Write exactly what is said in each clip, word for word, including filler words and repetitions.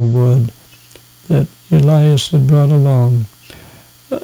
wood that Elias had brought along. Uh,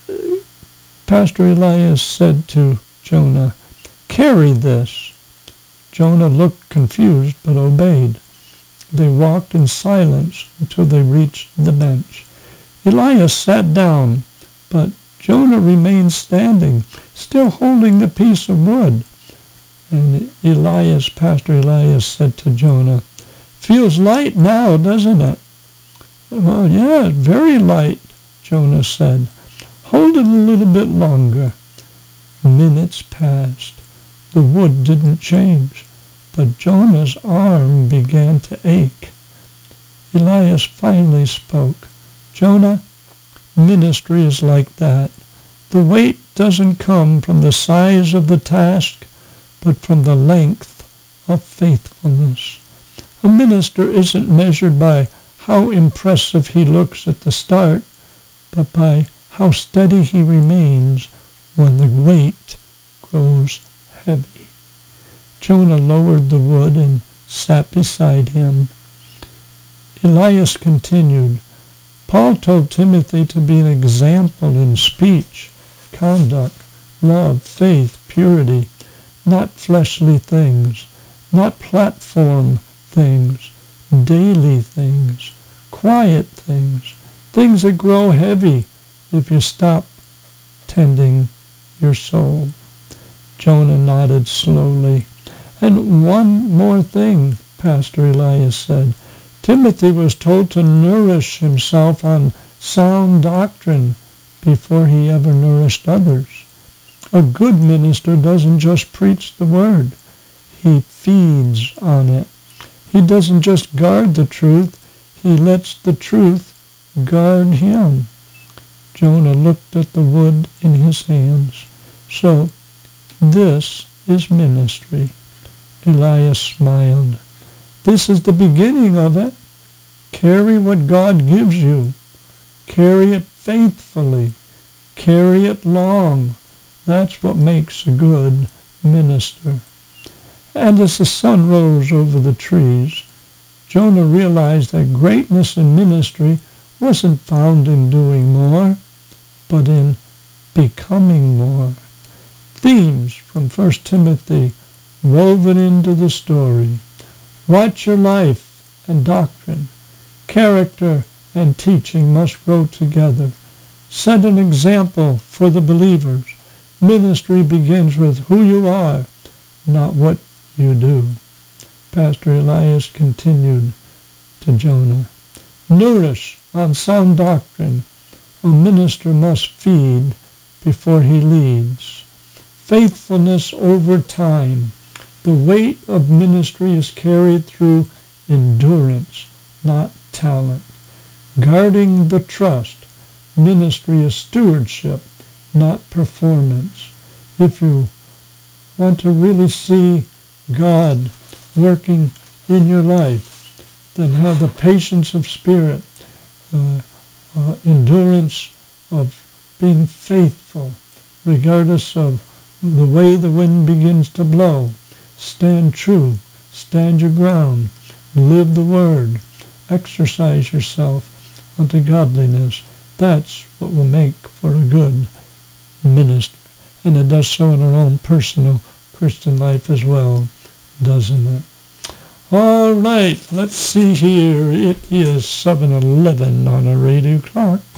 Pastor Elias said to Jonah, "Carry this." Jonah looked confused but obeyed. They walked in silence until they reached the bench. Elias sat down, but Jonah remained standing, still holding the piece of wood. And Elias, Pastor Elias said to Jonah, "Feels light now, doesn't it?" "Well, yeah, very light," Jonah said. "Hold it a little bit longer." Minutes passed. The wood didn't change, but Jonah's arm began to ache. Elias finally spoke. "Jonah, ministry is like that. The weight doesn't come from the size of the task, but from the length of faithfulness. A minister isn't measured by how impressive he looks at the start, but by how steady he remains when the weight grows heavy." Jonah lowered the wood and sat beside him. Elias continued, "Paul told Timothy to be an example in speech, conduct, love, faith, purity, not fleshly things, not platform things, daily things, quiet things, things that grow heavy if you stop tending your soul." Jonah nodded slowly. "And one more thing," Pastor Elias said. "Timothy was told to nourish himself on sound doctrine before he ever nourished others. A good minister doesn't just preach the word. He feeds on it. He doesn't just guard the truth. He lets the truth guard him." Jonah looked at the wood in his hands. "So this is ministry." Elias smiled. "This is the beginning of it. Carry what God gives you. Carry it faithfully. Carry it long. That's what makes a good minister." And as the sun rose over the trees, Jonah realized that greatness in ministry wasn't found in doing more, but in becoming more. Themes from First Timothy woven into the story. Watch your life and doctrine. Character and teaching must grow together. Set an example for the believers. Ministry begins with who you are, not what you do. Pastor Elias continued to Jonah, "Nourish on sound doctrine. A minister must feed before he leads. Faithfulness over time. The weight of ministry is carried through endurance, not talent. Guarding the trust. Ministry is stewardship, not performance. If you want to really see God working in your life, then have the patience of spirit, uh, uh, endurance of being faithful, regardless of the way the wind begins to blow. Stand true, stand your ground, live the word, exercise yourself unto godliness. That's what will make for a good minister. And it does so in our own personal Christian life as well, doesn't it? All right, let's see here. It is seven eleven on a radio clock.